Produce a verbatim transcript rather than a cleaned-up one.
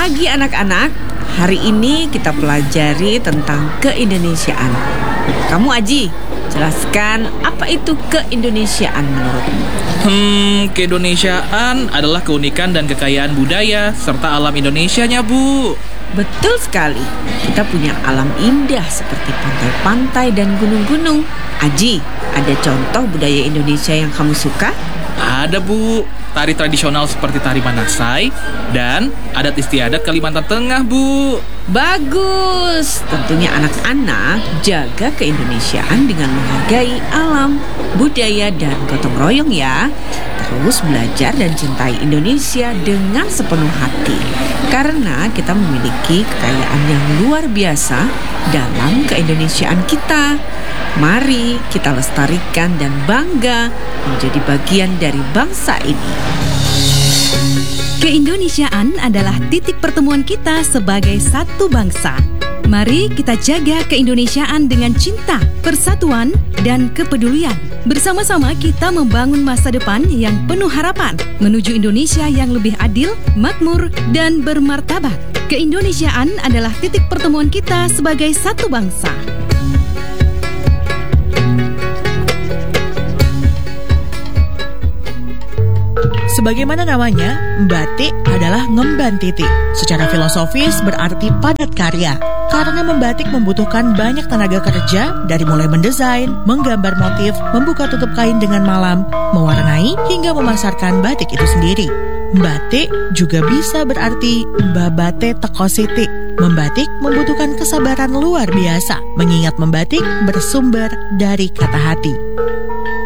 pagi anak-anak. Hari ini kita pelajari tentang keindonesiaan. Kamu Aji, jelaskan apa itu keindonesiaan menurutmu? Hmm, keindonesiaan adalah keunikan dan kekayaan budaya serta alam Indonesianya, Bu. Betul sekali. Kita punya alam indah seperti pantai-pantai dan gunung-gunung. Aji, ada contoh budaya Indonesia yang kamu suka? Ada, Bu. Tari tradisional seperti tari Manasai dan adat istiadat Kalimantan Tengah, Bu. Bagus. Tentunya anak-anak jaga keindonesiaan dengan menghargai alam, budaya, dan gotong royong ya. Terus belajar dan cintai Indonesia dengan sepenuh hati. Karena kita memiliki kekayaan yang luar biasa dalam keindonesiaan kita. Mari kita lestarikan dan bangga menjadi bagian dari bangsa ini. Keindonesiaan adalah titik pertemuan kita sebagai satu bangsa. Mari kita jaga keindonesiaan dengan cinta, persatuan, dan kepedulian. Bersama-sama kita membangun masa depan yang penuh harapan menuju Indonesia yang lebih adil, makmur, dan bermartabat. Keindonesiaan adalah titik pertemuan kita sebagai satu bangsa. Sebagaimana namanya, membatik adalah ngemban titik. Secara filosofis berarti padat karya. Karena membatik membutuhkan banyak tenaga kerja dari mulai mendesain, menggambar motif, membuka tutup kain dengan malam, mewarnai, hingga memasarkan batik itu sendiri. Batik juga bisa berarti babate teko siti. Membatik membutuhkan kesabaran luar biasa, mengingat membatik bersumber dari kata hati.